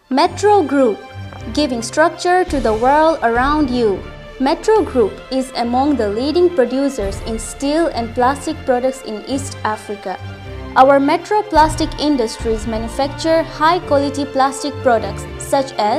Metro Group, giving structure to the world around you. Metro Group is among the leading producers in steel and plastic products in East Africa. Our Metro Plastic Industries manufacture high-quality plastic products such as